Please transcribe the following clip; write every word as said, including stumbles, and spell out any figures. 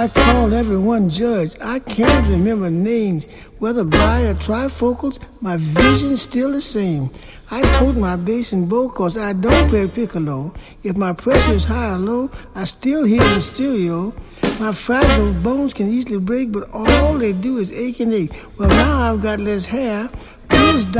I call everyone judge. I can't remember names. Whether bi or trifocals, my vision's still the same. I told my bass and bow cause I don't play piccolo. If my pressure is high or low, I still hear the stereo. My fragile bones can easily break, but all they do is ache and ache. Well, now I've got less hair.